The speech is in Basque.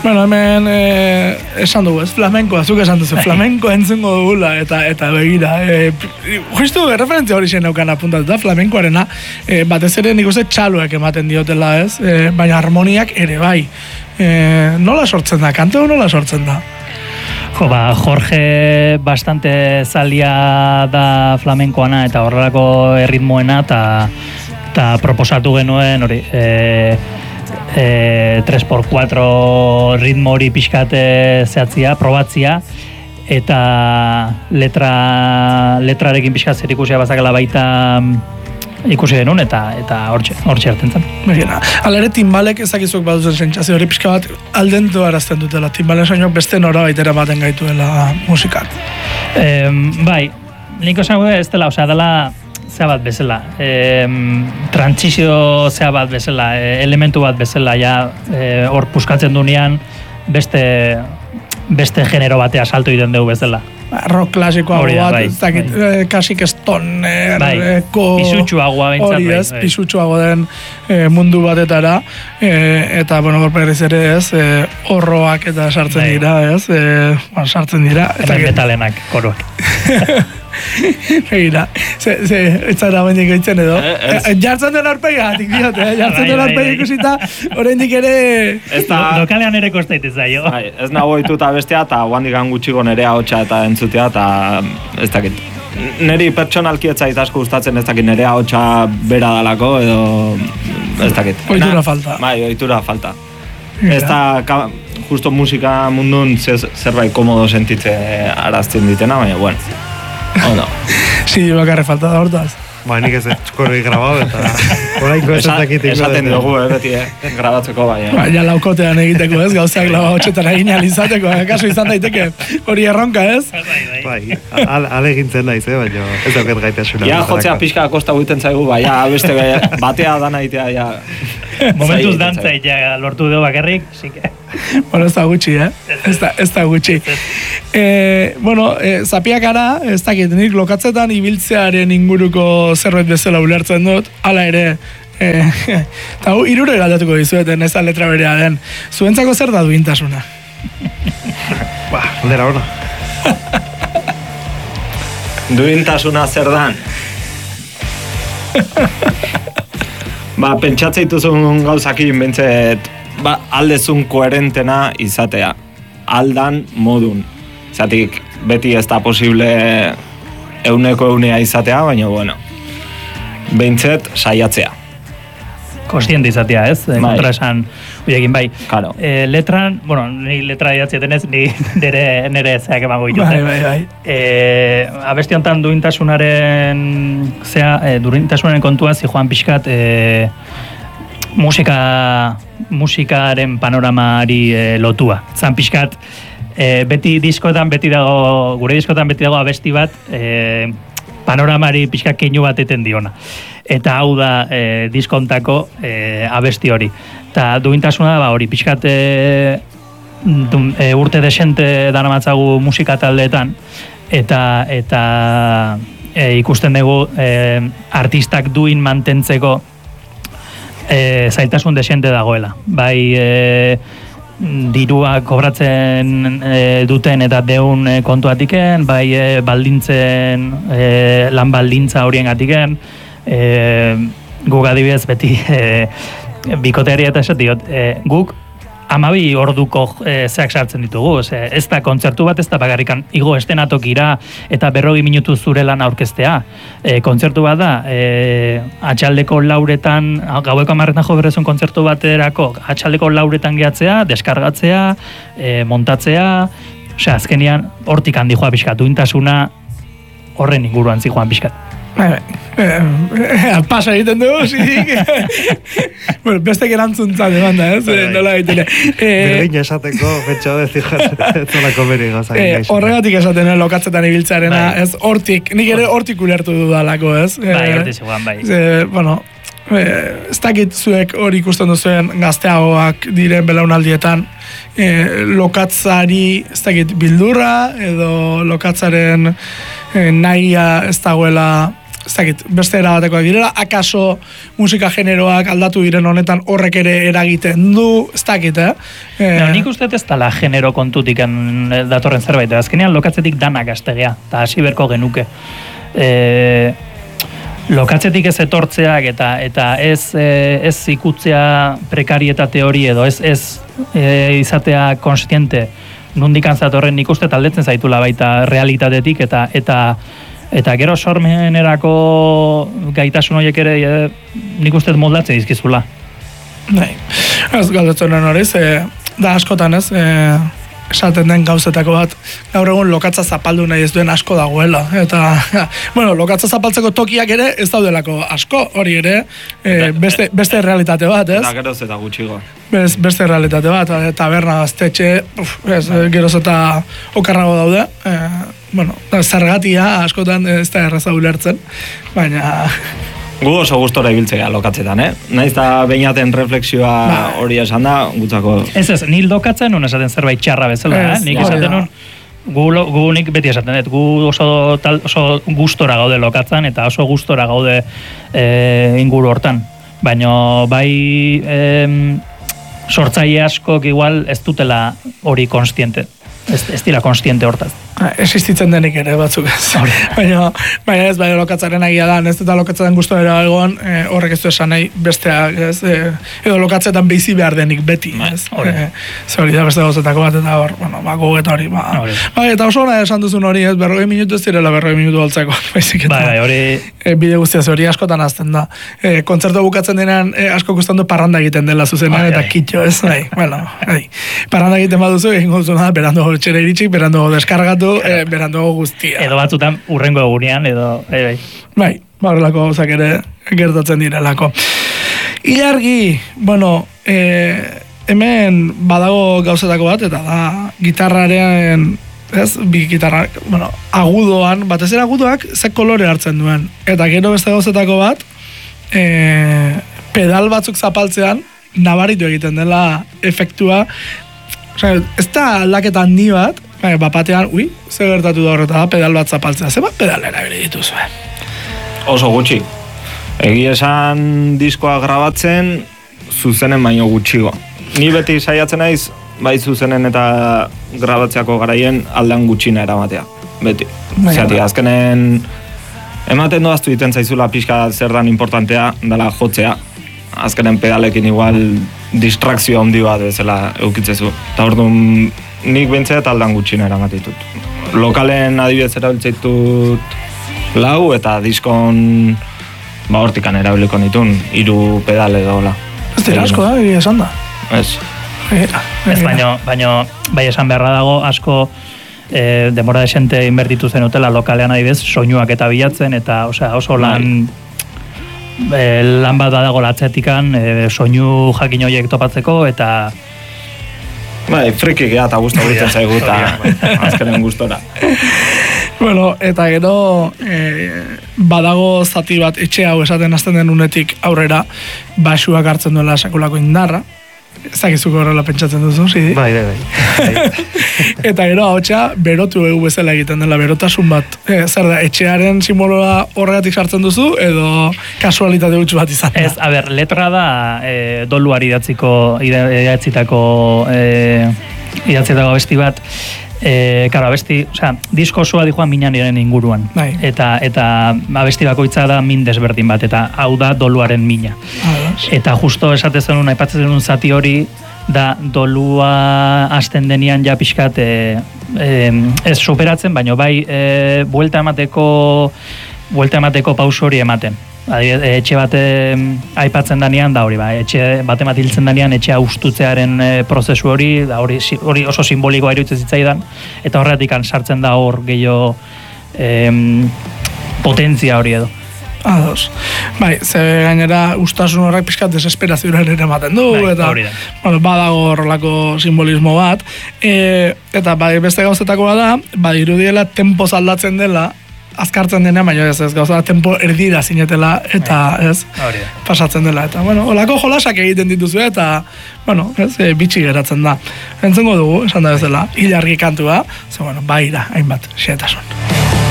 Bueno, hemen esan dugu, ez flamenkoa, zuk esan duzu, flamenko entzungo dugula, eta begira. Justu referentzia hori zen neukan apuntatuta, flamenkoarena, batez ere nik uste txaloek ematen diotela, ez? Baina harmoniak ere bai. Nola sortzen da, kanteu nola sortzen da? Jorge bastante zalia da flamenkoana eta horrelako erritmoena eta proposatu genuen hori 3x4 ritmo hori pixkate zehatzia, probatzia eta letrarekin pixkat zer ikusia bazakala baita ikusi denun eta hortxe hartzen zen. Hala ere timbalek ezakizuk baduzen sentsazio hori pixka bat aldentu arazten dutela. Timbalen soinuak beste nora baitera baten gaituela musikak. Bai, nik osan ez dela, dela zea bat bezala. Trantsizio zea bat bezala, elementu bat bezala, hor puskatzen dunean beste genero batea salto iten dugu bezala. Rock klasikoa bat, kasik stoner, pisutsuagoa bintzat. Hori ez, pisutsuago den mundu batetara, eta, gorperriz ere ez, horroak eta sartzen dira, ez, sartzen dira. Hemen metalenak, koroak. Egira, ez zara bendik eitzen edo. Jartzen den arpega, jartzen den arpega ikusita, oraindik ere... Lokalean ere kostaitez zaio. Ez nago ituta bestea, eta guandik gutxiko nere ahotsa eta entzutea, eta ez dakit. Neri pertsonalki ez zait asko gustatzen ez dakit nere ahotsa bera dalako, edo ez dakit. Ohitura falta. Bai, ohitura falta. Ez da, justo musika mundun zerbait komodo sentitze arazten ditena, baina, bueno. Ondo. Sí, bakarre falta da hortaz. Ba, nik ez txukorri grabau eta orainko esatakitiko. Esaten dugu, beti, grabatzeko baina. Baina laukotean egiteko ez, gauzak lau hotxetara egin alizateko, kaso izan daiteke hori erronka ez? Bai, ale egintzen naiz, baina ez dauket gaitasuna. Ja, jotzea pixka kosta guiten zaigu, baina beste batea dana itea, ja. Momentuz dantza ja lortu dugu bakarrik, sike. Bueno, ez da gutxi, ez da gutxi. Zapiak ara, ez dakit, nik lokatzetan ibiltzearen inguruko zerbait bezala ulertzen dut, hala ere, eta irure galdatuko dizueten ez da letra berea den. Zuentzako zer da duintasuna? Aldera hona. Duintasuna zer dan? Pentsatzea gauzakin bentzet, aldezun koherentena izatea, aldan modun. Zatik, beti ez da posible euneko eunea izatea, baina, bueno, behintzet saiatzea. Kostiente izatea, ez? Kontra esan, uiekin bai. Claro. Letran, ni letra idatzieten ez, ni nire zeak emango ditute. Bai. Abesti honetan duintasunaren kontua zijoan pixkat, musikaren panoramari lotua. Zan pixkat, beti diskotan beti dago, gure diskotan beti dago abesti bat, panoramari pixkat keinu bat eten diona. Eta hau da diskontako abesti hori. Eta duintasuna da hori, pixkat urte desente daramatzagu musika taldeetan, eta ikusten dugu artistak duin mantentzeko zailtasun desente dagoela. Bai, dirua kobratzen duten eta deun kontuatiken, bai baldintzen, lan baldintza horien gatiken, guk adibidez beti bikoteari eta esatiot, guk 12 orduko zeak sartzen ditugu, ez da kontzertu bat, ez da bakarrikan igo estenatokira eta 40 minutu zure lan aurkeztea. Kontzertu bat da, atxaldeko lauretan, gaueko 10 jo berrezun kontzertu baterako, atxaldeko lauretan gehatzea, deskargatzea, montatzea, azkenian hortik handi joa pixkat, duintasuna horren inguruan zi joan pixkat. Pasa egiten dugu, zizik. Bestek erantzuntza demanda, nola egiten. Bergina esateko, betxo zolako beri gozak. Horregatik esaten lokatzetan ibiltzarena, ez hortik, nik ere hortik ulertu dudalako, ez? Bai, hortik zegoan, bai. Ez dakit zuek hori ikusten duzuen gazteagoak diren belaunaldietan, lokatzari, ez dakit, bildurra, edo lokatzaren nahia ez dagoela ez dakit, beste erabatekoak direla, akaso musika generoak aldatu diren honetan horrek ere eragiten du, ez dakit, Nik uste ez dala genero kontutik datorren zerbait, azkenean lokatzetik danak astegea, eta hasi berko genuke. Lokatzetik ez etortzeak eta ez ikutzea prekarietate hori edo ez izatea konstiente nondik antzatorren nik uste taldetzen zaitula baita realitatetik eta gero sormenerako gaitasun horiek ere nik uste moldatzen dizkizula. Bai, ez galdetzen hori, da askotan ez, esaten den gauzetako bat, gaur egun lokatza zapaldu nahi ez duen asko dagoela. Eta, bueno, lokatza zapaltzeko tokiak ere ez daudelako asko, hori ere, beste realitate bat, ez? Eta geroz eta gutxigo. Beste realitate bat, taberna, gaztetxe, geroz eta okarrago daude. Bueno, zergatia askotan ez da erraza ulertzen, baina... Gu oso gustora ibiltzea lokatzetan, Naiz da beinaten refleksioa hori esan da, gutzako... Ez, nil lokatzen nun esaten zerbait txarra bezala, Nik esaten nun, gu nik beti esaten dut, gu oso gustora gaude lokatzen eta oso gustora gaude inguru hortan. Baina bai sortzaile askok igual ez dutela hori konstiente. Ez dira konstiente hortaz. Existitzen denik ere batzuk ez. Baina ez, lokatzaren agia da, ez eta lokatzaren gustora egon, horrek ez du esan nahi besteak, ez, edo lokatzetan bizi behar denik beti, ez. Hori da beste gauzetako bat, eta hor, goget hori, eta oso hona esan duzun hori, ez, 40 minutu ez direla 40 minutu holtzako, baizik eta. Hori... Bide guztiaz hori askotan azten da. Kontzertu bukatzen denean, asko gustando parranda egiten dela zuzenean, eta kitxo, ez, parranda egiten baduzu, egingo duzuna, berando txera iritsik, berando deskargatu, berando guztia. Edo batzutan urrengo egunean, edo... Bai, horrelako gauzak ere gertatzen direlako. Ilargi, bueno, hemen badago gauzetako bat, eta da, gitarraren, ez, bi gitarra, bueno, agudoan, batez ere agudoak, ze kolore hartzen duen. Eta gero beste gauzetako bat, pedal batzuk zapaltzean, nabaritu egiten dela efektua. Ez da aldaketa handi bat, batean, ze gertatu da horreta da, pedal bat zapaltzea. Ze bat pedal erabili dituzue? Oso gutxi. Egi esan diskoa grabatzen, zuzenen baino gutxigo. Ni beti saiatzen naiz, bai zuzenen eta grabatzeako garaien aldan gutxina eramatea. Beti. Zerati, azkenen ematen doaztu egiten zaizula pixka zer dan importantea, dela jotzea. Azkenen pedalekin igual distrakzio handi bat bezala eukitzezu. Eta orduan nik bentzea eta aldan gutxina eramatitut. Lokalen adibidez erabiltzeitut 4 eta diskon hortikan erabiliko nitun 3 pedal edo hola. Ez dira asko da, esan da. Ez. Baina bai esan beharra dago asko demora desente inbertitu zenutela lokalean adibidez soinuak eta bilatzen eta oso lan bat dago latzetikan soinu jakin horiek topatzeko eta bai, friki geha eta guztu egiten zaigu eta azkenen gustora. Bueno, eta gero badago zati bat etxe hau esaten hasten den unetik aurrera basuak hartzen duela sakulako indarra. Ezakizuko horrela pentsatzen duzu, zidi? Bai. Eta gero ahotsa berotu egu bezala egiten dela, berotasun bat. Zer da, etxearen simboloa horregatik sartzen duzu, edo kasualitate gutxu bat izan da? Ez, letra da doluari idatzitako abesti bat. Abesti, disko osoa dijoan minaniren inguruan. Bai. Eta abesti bakoitza da min desberdin bat, eta hau da doluaren mina. Eta justo esate zenun, aipatzen zenun zati hori, da dolua hasten denian ja pixkat ez superatzen, baina bai buelta emateko pauso hori ematen. Etxe bat aipatzen danean, da hori, etxe bat hiltzen danean, etxea ustutzearen prozesu hori, da hori oso simbolikoa iruditzen zitzaidan, eta horretik sartzen da hor gehiago potentzia hori edo. Ados. Bai, ze gainera ustasun horrek pixkat desesperazioaren ere ematen du, eta badago horrelako simbolismo bat, eta beste gauzetako da, irudiela tempoz aldatzen dela, azkartzen denean, baina ez gauza tempo erdira zinetela, eta ez, pasatzen dela, eta olako jolasak egiten dituzu, eta bitxi geratzen da. Entzengo dugu, esan da bezala, Ilargi kantua, baira, hainbat, xeetasun.